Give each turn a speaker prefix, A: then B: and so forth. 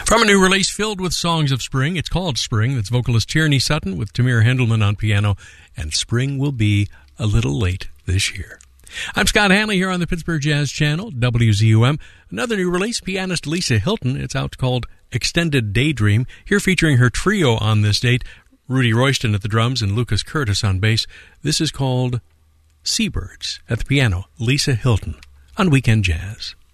A: From a new release filled with songs of spring, it's called Spring. That's vocalist Tierney Sutton with Tamir Hendelman on piano, and Spring will be a little late this year. I'm Scott Hanley here on the Pittsburgh Jazz Channel, WZUM. Another new release, pianist Lisa Hilton. It's out called Extended Daydream. Here featuring her trio on this date, Rudy Royston at the drums and Lucas Curtis on bass. This is called Seabirds. At the piano, Lisa Hilton on Weekend Jazz.